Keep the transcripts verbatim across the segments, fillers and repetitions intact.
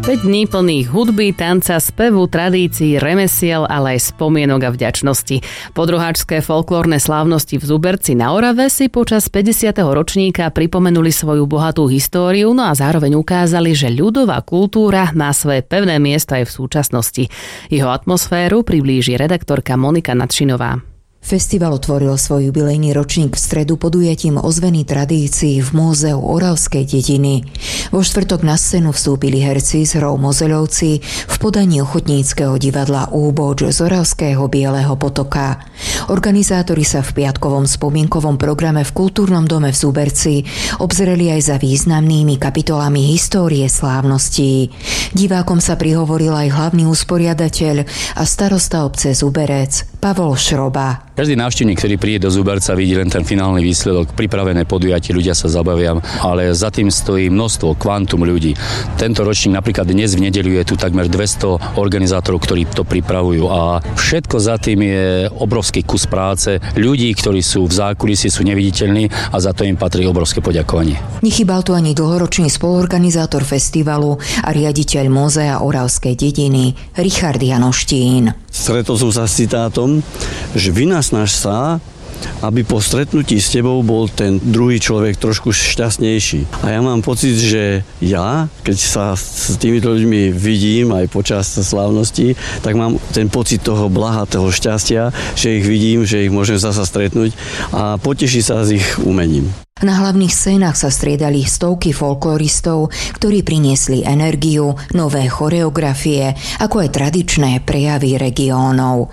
päť dní plných hudby, tanca, spevu, tradícií, remesiel, ale aj spomienok a vďačnosti. Podruháčské folklórne slávnosti v Zuberci na Orave si počas päťdesiateho ročníka pripomenuli svoju bohatú históriu, no a zároveň ukázali, že ľudová kultúra má svoje pevné miesto aj v súčasnosti. Jeho atmosféru priblíži redaktorka Monika Nadšinová. Festival otvoril svoj jubilejný ročník v stredu podujatím ozvený tradícií v Múzeu Oravskej dediny. Vo štvrtok na scénu vstúpili herci z hrou Mozeľovci v podaní ochotníckeho divadla Úboč z Oravského Bieleho potoka. Organizátori sa v piatkovom spomienkovom programe v Kultúrnom dome v Zuberci obzreli aj za významnými kapitolami histórie slávností. Divákom sa prihovoril aj hlavný usporiadateľ a starosta obce Zuberec Pavol Šroba. Každý návštevník, ktorý príde do Zuberca, vidí len ten finálny výsledok, pripravené podujatie, ľudia sa zabavia, ale za tým stojí množstvo, kvantum ľudí. Tento ročník napríklad dnes v nedeľu je tu takmer dvesto organizátorov, ktorí to pripravujú a všetko za tým je obrovský kus práce. Ľudí, ktorí sú v zákulisí, sú neviditeľní a za to im patrí obrovské poďakovanie. Nechýbal tu ani dlhoročný spoluorganizátor festivalu a riaditeľ Múzea Oravskej dediny Richard Janoštín. Stretol som sa s citátom, že vynasnaž sa, aby po stretnutí s tebou bol ten druhý človek trošku šťastnejší. A ja mám pocit, že ja, keď sa s týmito ľuďmi vidím aj počas slávnosti, tak mám ten pocit toho blaha, toho šťastia, že ich vidím, že ich môžem zasa stretnúť a poteší sa s ich umením. Na hlavných scénach sa striedali stovky folkloristov, ktorí priniesli energiu, nové choreografie, ako aj tradičné prejavy regiónov.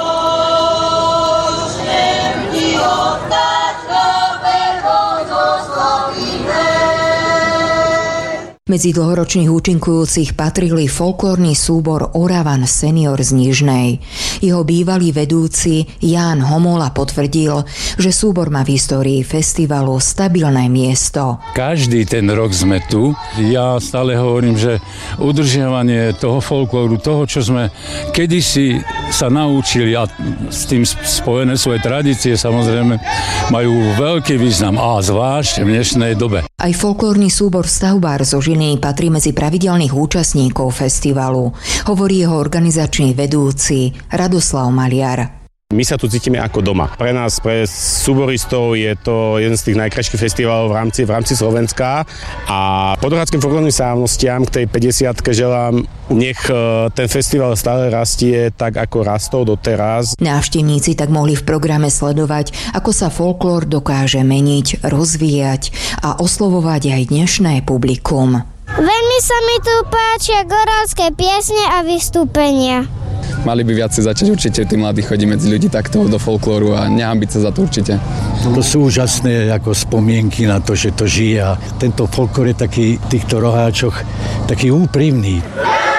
Medzi dlhoročných účinkujúcich patrili folklórny súbor Oravan senior z Nižnej. Jeho bývalý vedúci Ján Homola potvrdil, že súbor má v histórii festivalu stabilné miesto. Každý ten rok sme tu. Ja stále hovorím, že udržiavanie toho folklóru, toho, čo sme kedysi sa naučili a s tým spojené svoje tradície samozrejme majú veľký význam a zvlášť v dnešnej dobe. Aj folklórny súbor Stavbár zo Žiliny patrí medzi pravidelných účastníkov festivalu, hovorí jeho organizačný vedúci Radoslav Maliar. My sa tu cítime ako doma. Pre nás, pre súboristov je to jeden z tých najkrajších festivalov v rámci, v rámci Slovenska a podruháckym folklórnym slávnostiam k tej päťdesiatke želám, nech ten festival stále rastie tak, ako rastol doteraz. Návštevníci tak mohli v programe sledovať, ako sa folklór dokáže meniť, rozvíjať a oslovovať aj dnešné publikum. Veľmi sa mi tu páčia gorálske piesne a vystúpenia. Mali by viacej začať určite tí mladí chodiť medzi ľudí takto do folklóru a nehambiť sa za to určite. To sú úžasné ako spomienky na to, že to žije a tento folklór je taký v týchto roháčoch taký úprimný.